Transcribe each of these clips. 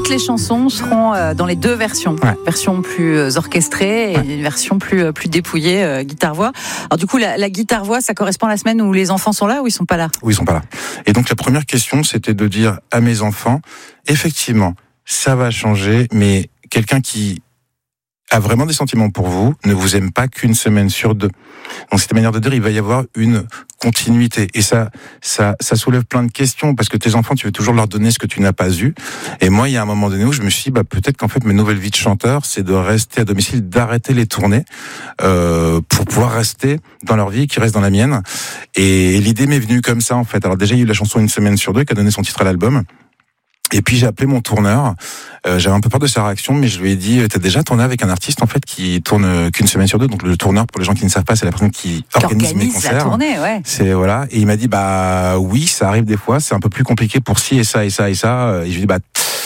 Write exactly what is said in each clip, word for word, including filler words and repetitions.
toutes les chansons seront euh, dans les deux versions. Ouais. Version plus euh, orchestrée et ouais. une version plus, euh, plus dépouillée, euh, guitare-voix. Alors du coup, la, la guitare-voix, ça correspond à la semaine où les enfants sont là ou ils sont pas là? Oui, ils sont pas là. Et donc la première question, c'était de dire à mes enfants, effectivement, ça va changer, mais quelqu'un qui a vraiment des sentiments pour vous ne vous aime pas qu'une semaine sur deux. Donc cette manière de dire, il va y avoir une continuité. Et ça, ça, ça soulève plein de questions parce que tes enfants, tu veux toujours leur donner ce que tu n'as pas eu. Et moi, il y a un moment donné où je me suis dit, bah peut-être qu'en fait, ma nouvelle vie de chanteur, c'est de rester à domicile, d'arrêter les tournées euh, pour pouvoir rester dans leur vie, qui reste dans la mienne. Et l'idée m'est venue comme ça en fait. Alors déjà, il y a eu la chanson Une semaine sur deux qui a donné son titre à l'album. Et puis j'ai appelé mon tourneur. Euh, j'avais un peu peur de sa réaction, mais je lui ai dit t'as déjà tourné avec un artiste en fait qui tourne qu'une semaine sur deux. Donc le tourneur, pour les gens qui ne savent pas, c'est la personne qui, qui organise, organise mes concerts. La tournée, ouais. C'est voilà. Et il m'a dit bah oui, ça arrive des fois. C'est un peu plus compliqué pour ci et ça et ça et ça. Et je lui ai dit bah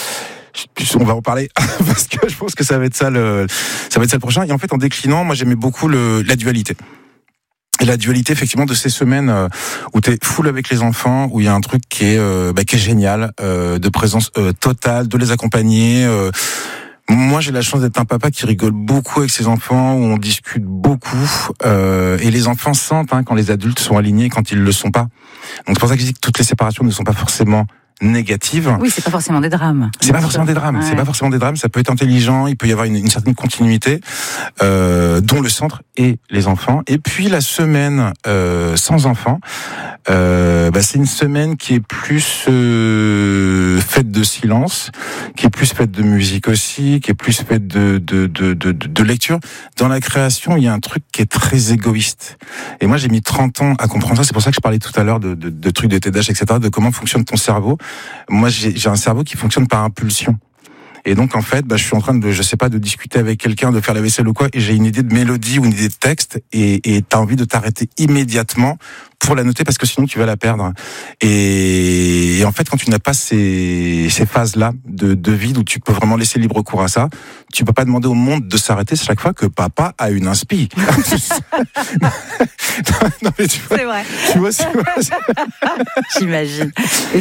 on va en parler parce que je pense que ça va être ça le ça va être ça le prochain. Et en fait en déclinant, moi j'aimais beaucoup le la dualité. Et la dualité, effectivement, de ces semaines euh, où t'es full avec les enfants, où il y a un truc qui est, euh, bah, qui est génial, euh, de présence euh, totale, de les accompagner. Euh. Moi, j'ai la chance d'être un papa qui rigole beaucoup avec ses enfants, où on discute beaucoup. Euh, et les enfants sentent hein, quand les adultes sont alignés, quand ils le sont pas. Donc c'est pour ça que je dis que toutes les séparations ne sont pas forcément négatives. Oui, c'est pas forcément des drames. C'est pas forcément des drames. Ouais. C'est pas forcément des drames. Ça peut être intelligent. Il peut y avoir une, une certaine continuité, euh, dont le centre est les enfants. Et puis la semaine euh, sans enfants, euh, bah, c'est une semaine qui est plus euh, faite de silence, qui est plus faite de musique aussi, qui est plus faite de de de de, de lecture. Dans la création, il y a un truc qui est très égoïste. Et moi, j'ai mis trente ans à comprendre ça. C'est pour ça que je parlais tout à l'heure de, de, de trucs de T D A H, et cetera, de comment fonctionne ton cerveau. Moi, j'ai, j'ai un cerveau qui fonctionne par impulsion. Et donc, en fait, bah, je suis en train de, je sais pas, de discuter avec quelqu'un, de faire la vaisselle ou quoi, et j'ai une idée de mélodie ou une idée de texte, et, et t'as envie de t'arrêter immédiatement pour la noter parce que sinon tu vas la perdre. Et, et en fait, quand tu n'as pas ces, ces phases-là de, de vide où tu peux vraiment laisser libre cours à ça, tu peux pas demander au monde de s'arrêter chaque fois que papa a une inspi. non, non, mais tu vois, c'est vrai. Tu vois, c'est vrai. J'imagine.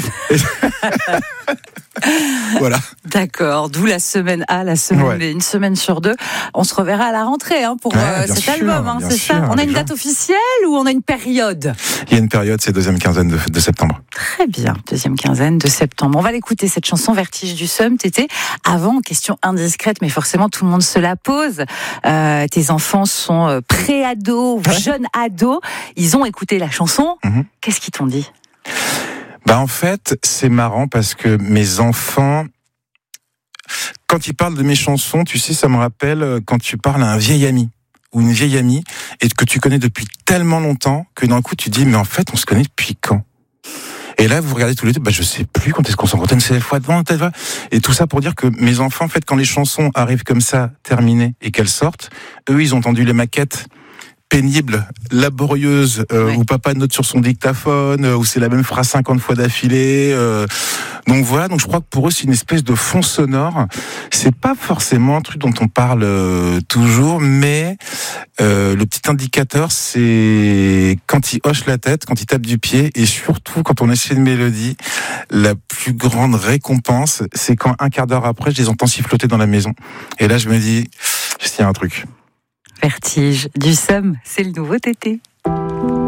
Voilà. D'accord, d'où la semaine A, la semaine ouais. B, une semaine sur deux. On se reverra à la rentrée hein, pour ouais, euh, cet sûr, album, hein, c'est sûr, ça. On a une gens. date officielle ou on a une période? Il y a une période, c'est deuxième quinzaine de, de septembre. Très bien, deuxième quinzaine de septembre. On va l'écouter, cette chanson Vertige du Somme, Tété. Avant, question indiscrète, mais forcément tout le monde se la pose. Euh, tes enfants sont euh, pré-ados, ouais. jeunes ados. Ils ont écouté la chanson. Mm-hmm. Qu'est-ce qu'ils t'ont dit? Bah en fait, c'est marrant parce que mes enfants, quand ils parlent de mes chansons, tu sais, ça me rappelle quand tu parles à un vieil ami ou une vieille amie et que tu connais depuis tellement longtemps que d'un coup tu dis mais en fait on se connaît depuis quand? Et là vous regardez tous les deux, bah je sais plus quand est-ce qu'on s'en rencontre, une seule fois devant, et tout ça pour dire que mes enfants, en fait, quand les chansons arrivent comme ça, terminées et qu'elles sortent, eux ils ont entendu les maquettes pénible, laborieuse, euh, ouais. où papa note sur son dictaphone, euh, où c'est la même phrase cinquante fois d'affilée. Euh, donc voilà, donc je crois que pour eux c'est une espèce de fond sonore. C'est pas forcément un truc dont on parle euh, toujours, mais euh, le petit indicateur, c'est quand ils hochent la tête, quand ils tapent du pied, et surtout quand on essaie une mélodie, la plus grande récompense, c'est quand un quart d'heure après, je les entends siffloter dans la maison. Et là, je me dis, il y a un truc. Vertige du Somme, c'est le nouveau Tété.